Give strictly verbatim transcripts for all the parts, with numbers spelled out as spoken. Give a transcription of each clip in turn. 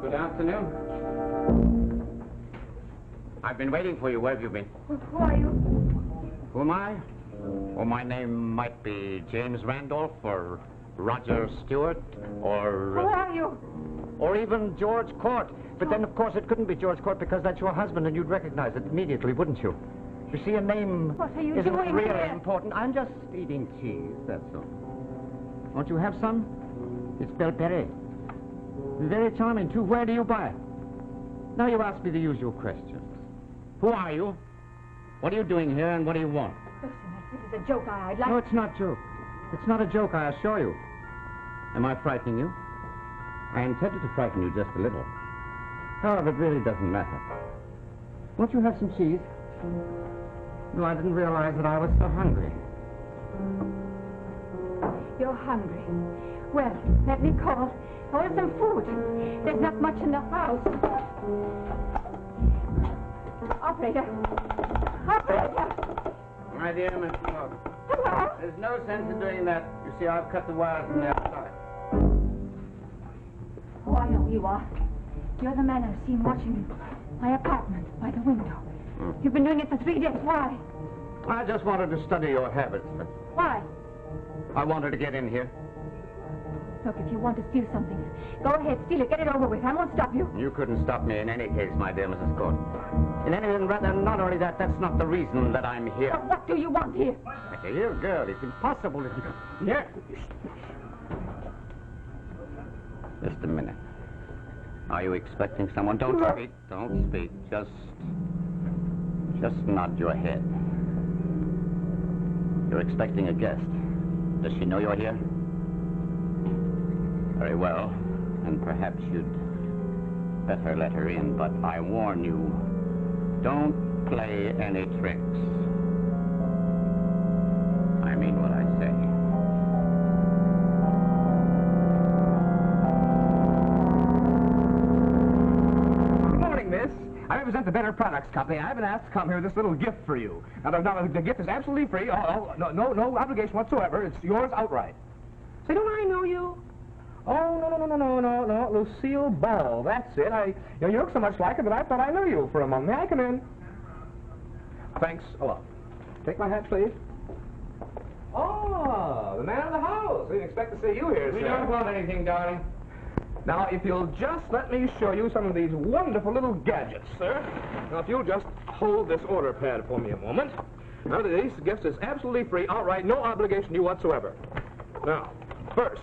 Good afternoon. I've been waiting for you. Where have you been? Who, who are you? Who am I? Oh, my name might be James Randolph or Roger Stewart or... Who are you? Or even George Court. But then, of course, it couldn't be George Court because that's your husband and you'd recognize it immediately, wouldn't you? You see, a name What are you isn't doing really here? important. I'm just eating cheese, that's all. Won't you have some? It's Belperre. Very charming, too. Where do you buy it? Now you ask me the usual questions. Who are you? What are you doing here, and what do you want? Listen, this is a joke. I, I'd like... No, it's not joke. It's not a joke, I assure you. Am I frightening you? I intended to frighten you just a little. However, it really doesn't matter. Won't you have some cheese? No, I didn't realize that I was so hungry. You're hungry. Well, let me call. Call some food. There's not much in the house. Operator. Operator. My dear Miss Morgan, Hello? there's no sense in doing that. You see, I've cut the wires from the outside. Oh, I know who you are. You're the man I've seen watching my apartment by the window. Hmm. You've been doing it for three days. Why? I just wanted to study your habits. But Why? I wanted to get in here. Look, if you want to steal something, go ahead, steal it. Get it over with. I won't stop you. You couldn't stop me in any case, my dear Missus Court. In any event, rather, not only that, that's not the reason that I'm here. But what do you want here? My dear girl, it's impossible that you... Here. Just a minute. Are you expecting someone? Don't No. speak. Don't speak. Just... Just nod your head. You're expecting a guest. Does she know you're here? Very well. And perhaps you'd better let her in, but I warn you, don't play any tricks. I mean what I say. Good morning, miss. I represent the Better Products Company. I've been asked to come here with this little gift for you. Now, the, now, the gift is absolutely free. Oh, oh, no, no, no obligation whatsoever. It's yours outright. Say, don't I know you? Oh, no, no, no, no, no, no, no. Lucille Ball. That's it. I, you know, you look so much like her that I thought I knew you for a moment. May I come in? Thanks a lot. Take my hat, please. Oh, the man of the house. We didn't expect to see you here, We sir. don't want anything, darling. Now, if you'll just let me show you some of these wonderful little gadgets, sir. Now, if you'll just hold this order pad for me a moment. Now, this gift is absolutely free, outright, no obligation to you whatsoever. Now, first.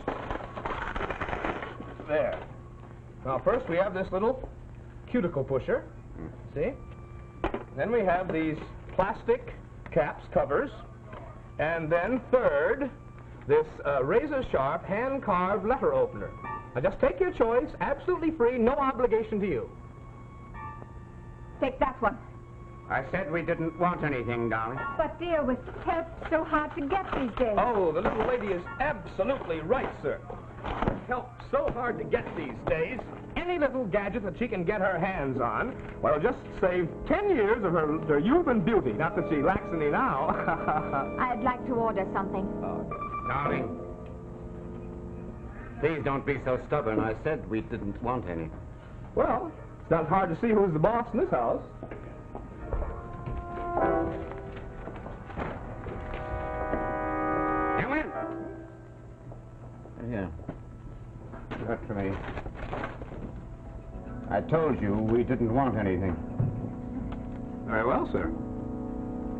There. Now, first we have this little cuticle pusher. See? Then we have these plastic caps, covers. And then third, this uh, razor-sharp, hand-carved letter opener. Now, just take your choice, absolutely free, no obligation to you. Take that one. I said we didn't want anything, darling. But, dear, with help so hard to get these days. Oh, the little lady is absolutely right, sir. Help so hard to get these days. Any little gadget that she can get her hands on, well, just save ten years of her, her youth and beauty. Not that she lacks any now. I'd like to order something. Oh. Darling, please don't be so stubborn. I said we didn't want any. Well, it's not hard to see who's the boss in this house. Come in. Here. Look to me. I told you we didn't want anything. Very well, sir.